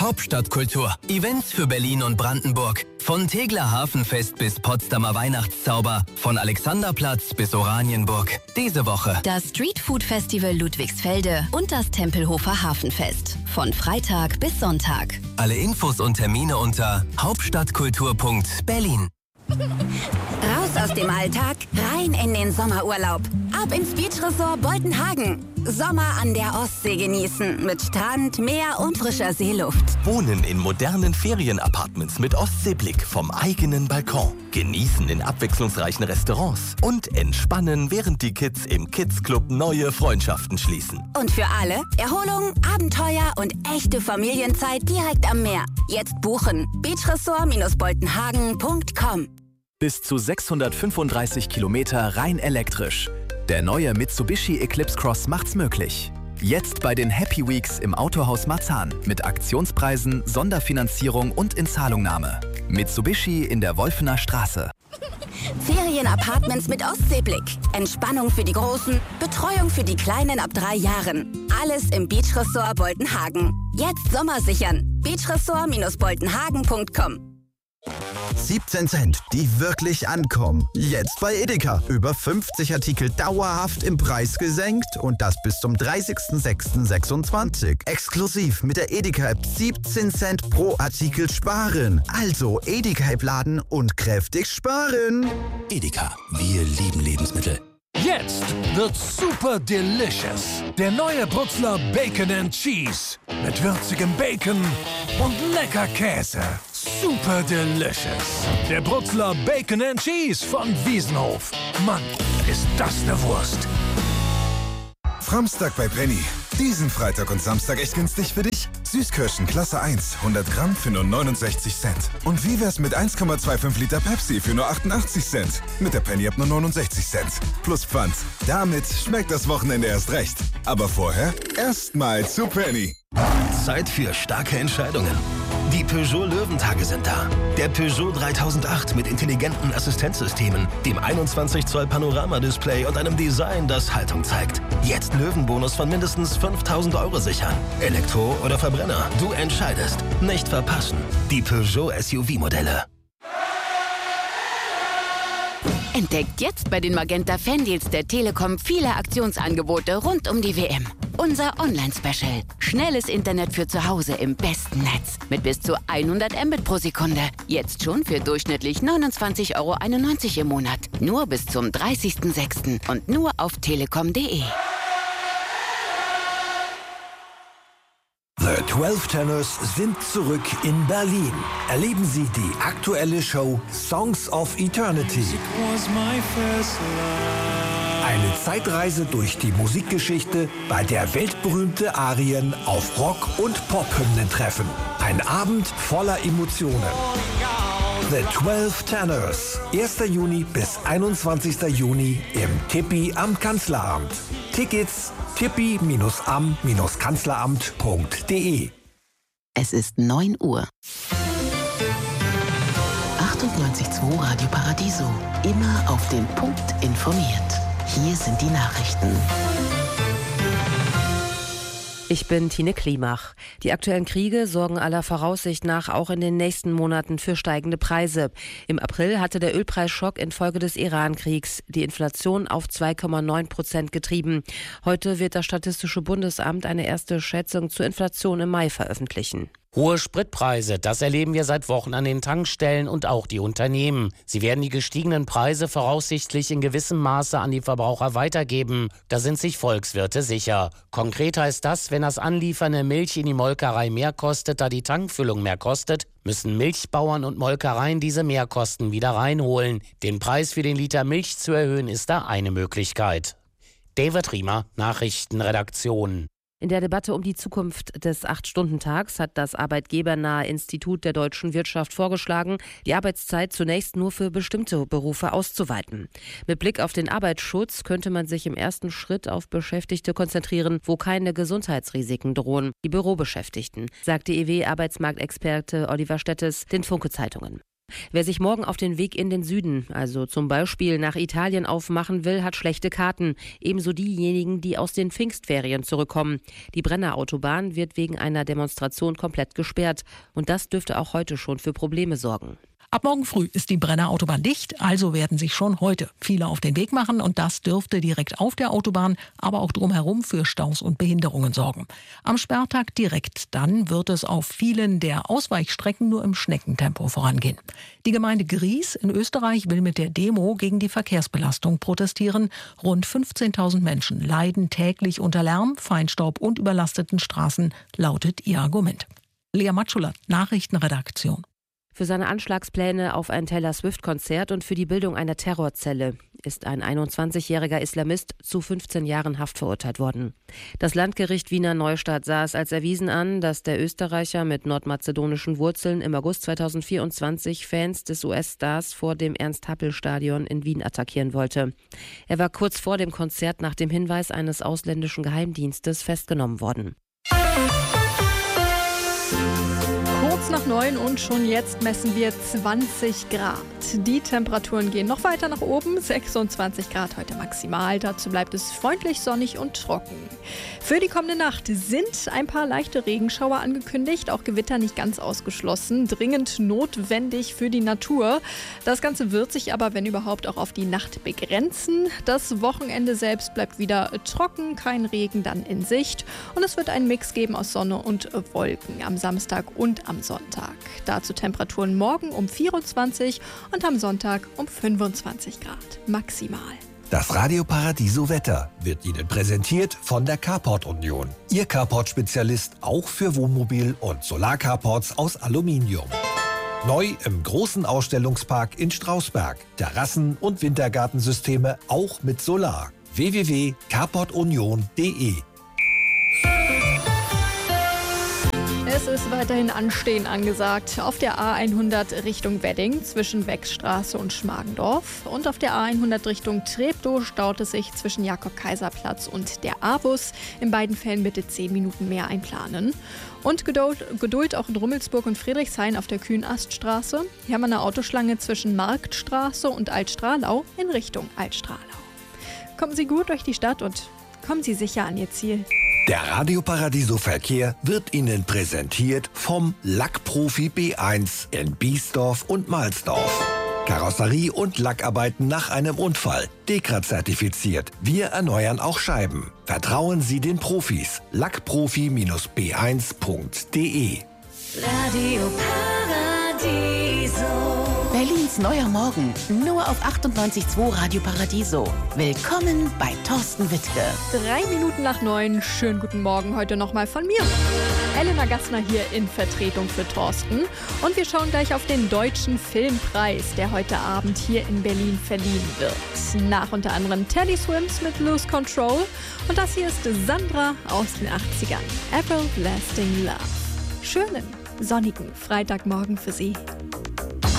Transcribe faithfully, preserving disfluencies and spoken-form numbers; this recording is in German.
Hauptstadtkultur. Events für Berlin und Brandenburg. Von Tegeler Hafenfest bis Potsdamer Weihnachtszauber. Von Alexanderplatz bis Oranienburg. Diese Woche das Streetfood Festival Ludwigsfelde und das Tempelhofer Hafenfest. Von Freitag bis Sonntag. Alle Infos und Termine unter hauptstadtkultur punkt berlin. Raus aus dem Alltag, rein in den Sommerurlaub. Ab ins Beachresort Boltenhagen. Sommer an der Ostsee genießen mit Strand, Meer und frischer Seeluft. Wohnen in modernen Ferienapartments mit Ostseeblick vom eigenen Balkon. Genießen in abwechslungsreichen Restaurants und entspannen, während die Kids im Kids Club neue Freundschaften schließen. Und für alle Erholung, Abenteuer und echte Familienzeit direkt am Meer. Jetzt buchen. beachresort boltenhagen punkt com. Bis zu sechshundertfünfunddreißig Kilometer rein elektrisch. Der neue Mitsubishi Eclipse Cross macht's möglich. Jetzt bei den Happy Weeks im Autohaus Marzahn mit Aktionspreisen, Sonderfinanzierung und Inzahlungnahme. Mitsubishi in der Wolfener Straße. Ferienapartments mit Ostseeblick. Entspannung für die Großen, Betreuung für die Kleinen ab drei Jahren. Alles im Beachresort Boltenhagen. Jetzt Sommer sichern. beachresort boltenhagen punkt com. siebzehn Cent, die wirklich ankommen. Jetzt bei Edeka. Über fünfzig Artikel dauerhaft im Preis gesenkt und das bis zum dreißigsten sechsten sechsundzwanzig. Exklusiv mit der Edeka-App siebzehn Cent pro Artikel sparen. Also Edeka-App laden und kräftig sparen. Edeka, wir lieben Lebensmittel. Jetzt wird super delicious. Der neue Brutzler Bacon and Cheese. Mit würzigem Bacon und lecker Käse. Super delicious. Der Brutzler Bacon and Cheese von Wiesenhof. Mann, ist das eine Wurst. Framstag bei Penny. Diesen Freitag und Samstag echt günstig für dich? Süßkirschen Klasse eins, hundert Gramm für nur neunundsechzig Cent. Und wie wär's mit eins Komma fünfundzwanzig Liter Pepsi für nur achtundachtzig Cent? Mit der Penny-App nur neunundsechzig Cent. Plus Pfand. Damit schmeckt das Wochenende erst recht. Aber vorher erstmal zu Penny. Zeit für starke Entscheidungen. Die Peugeot Löwentage sind da. Der Peugeot dreitausendacht mit intelligenten Assistenzsystemen, dem einundzwanzig Zoll Panoramadisplay und einem Design, das Haltung zeigt. Jetzt Löwenbonus von mindestens fünftausend Euro sichern. Elektro oder Verbrenner, du entscheidest. Nicht verpassen. Die Peugeot S U V-Modelle. Entdeckt jetzt bei den Magenta Fandeals der Telekom viele Aktionsangebote rund um die W M. Unser Online-Special. Schnelles Internet für zu Hause im besten Netz. Mit bis zu hundert Mbit pro Sekunde. Jetzt schon für durchschnittlich neunundzwanzig Euro einundneunzig im Monat. Nur bis zum dreißigsten sechsten und nur auf telekom punkt de. The zwölf Tenors sind zurück in Berlin. Erleben Sie die aktuelle Show Songs of Eternity. Eine Zeitreise durch die Musikgeschichte, bei der weltberühmte Arien auf Rock- und Pop-Hymnen treffen. Ein Abend voller Emotionen. The zwölf Tenors. erster Juni bis einundzwanzigster Juni im Tippi am Kanzleramt. Tickets tippi am kanzleramt punkt de. Es ist neun Uhr. achtundneunzig Komma zwei Radio Paradiso. Immer auf den Punkt informiert. Hier sind die Nachrichten. Ich bin Tine Klimach. Die aktuellen Kriege sorgen aller Voraussicht nach auch in den nächsten Monaten für steigende Preise. Im April hatte der Ölpreisschock infolge des Iran-Kriegs die Inflation auf zwei Komma neun Prozent getrieben. Heute wird das Statistische Bundesamt eine erste Schätzung zur Inflation im Mai veröffentlichen. Hohe Spritpreise, das erleben wir seit Wochen an den Tankstellen und auch die Unternehmen. Sie werden die gestiegenen Preise voraussichtlich in gewissem Maße an die Verbraucher weitergeben. Da sind sich Volkswirte sicher. Konkret heißt das, wenn das Anliefern der Milch in die Molkerei mehr kostet, da die Tankfüllung mehr kostet, müssen Milchbauern und Molkereien diese Mehrkosten wieder reinholen. Den Preis für den Liter Milch zu erhöhen, ist da eine Möglichkeit. David Riemer, Nachrichtenredaktion. In der Debatte um die Zukunft des Acht-Stunden-Tags hat das arbeitgebernahe Institut der deutschen Wirtschaft vorgeschlagen, die Arbeitszeit zunächst nur für bestimmte Berufe auszuweiten. Mit Blick auf den Arbeitsschutz könnte man sich im ersten Schritt auf Beschäftigte konzentrieren, wo keine Gesundheitsrisiken drohen, die Bürobeschäftigten, sagte E W-Arbeitsmarktexperte Oliver Stettes den Funke-Zeitungen. Wer sich morgen auf den Weg in den Süden, also zum Beispiel nach Italien aufmachen will, hat schlechte Karten. Ebenso diejenigen, die aus den Pfingstferien zurückkommen. Die Brennerautobahn wird wegen einer Demonstration komplett gesperrt. Und das dürfte auch heute schon für Probleme sorgen. Ab morgen früh ist die Brennerautobahn dicht, also werden sich schon heute viele auf den Weg machen und das dürfte direkt auf der Autobahn, aber auch drumherum für Staus und Behinderungen sorgen. Am Sperrtag direkt dann wird es auf vielen der Ausweichstrecken nur im Schneckentempo vorangehen. Die Gemeinde Gries in Österreich will mit der Demo gegen die Verkehrsbelastung protestieren. Rund fünfzehntausend Menschen leiden täglich unter Lärm, Feinstaub und überlasteten Straßen, lautet ihr Argument. Lea Matschula, Nachrichtenredaktion. Für seine Anschlagspläne auf ein Taylor Swift-Konzert und für die Bildung einer Terrorzelle ist ein einundzwanzigjähriger Islamist zu fünfzehn Jahren Haft verurteilt worden. Das Landgericht Wiener Neustadt sah es als erwiesen an, dass der Österreicher mit nordmazedonischen Wurzeln im August zweitausendvierundzwanzig Fans des U S-Stars vor dem Ernst-Happel-Stadion in Wien attackieren wollte. Er war kurz vor dem Konzert nach dem Hinweis eines ausländischen Geheimdienstes festgenommen worden. Kurz nach neun und schon jetzt messen wir zwanzig Grad. Die Temperaturen gehen noch weiter nach oben, sechsundzwanzig Grad heute maximal. Dazu bleibt es freundlich, sonnig und trocken. Für die kommende Nacht sind ein paar leichte Regenschauer angekündigt, auch Gewitter nicht ganz ausgeschlossen, dringend notwendig für die Natur. Das Ganze wird sich aber, wenn überhaupt, auch auf die Nacht begrenzen. Das Wochenende selbst bleibt wieder trocken, kein Regen dann in Sicht und es wird einen Mix geben aus Sonne und Wolken am Samstag und am Sonntag. Dazu Temperaturen morgen um vierundzwanzig und am Sonntag um fünfundzwanzig Grad maximal. Das Radio Paradiso Wetter wird Ihnen präsentiert von der Carport Union. Ihr Carport-Spezialist auch für Wohnmobil- und Solarcarports aus Aluminium. Neu im großen Ausstellungspark in Strausberg. Terrassen- und Wintergartensysteme auch mit Solar. w w w punkt carport union punkt d e. Es ist weiterhin Anstehen angesagt. Auf der A hundert Richtung Wedding zwischen Wechsstraße und Schmargendorf. Und auf der A hundert Richtung Treptow staut es sich zwischen Jakob-Kaiser-Platz und der A-Bus. In beiden Fällen bitte zehn Minuten mehr einplanen. Und Geduld, Geduld auch in Rummelsburg und Friedrichshain auf der Kühnaststraße. Hier haben wir eine Autoschlange zwischen Marktstraße und Altstrahlau in Richtung Altstrahlau. Kommen Sie gut durch die Stadt und kommen Sie sicher an Ihr Ziel. Der Radio Paradiso Verkehr wird Ihnen präsentiert vom Lackprofi B eins in Biesdorf und Mahlsdorf. Karosserie und Lackarbeiten nach einem Unfall. Dekra-zertifiziert. Wir erneuern auch Scheiben. Vertrauen Sie den Profis. lackprofi B eins punkt d e. Radio Paradiso. Berlins neuer Morgen, nur auf achtundneunzig Komma zwei Radio Paradiso. Willkommen bei Thorsten Wittke. Drei Minuten nach neun, schönen guten Morgen heute nochmal von mir. Elena Gassner hier in Vertretung für Thorsten. Und wir schauen gleich auf den Deutschen Filmpreis, der heute Abend hier in Berlin verliehen wird. Nach unter anderem Teddy Swims mit Lose Control. Und das hier ist Sandra aus den achtzigern. Everlasting Love. Schönen, sonnigen Freitagmorgen für Sie.